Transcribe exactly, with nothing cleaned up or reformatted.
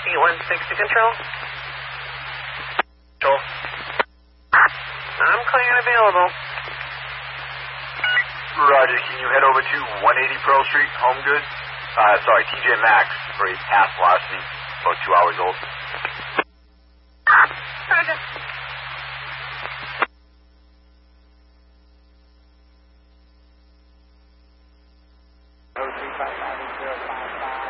eight one six to control. Control. I'm clear and available. Roger, can you head over to one eighty Pearl Street, Home Goods? Uh, sorry, T J Maxx for a pass velocity, about two hours old. Roger. oh three five five eight zero five five.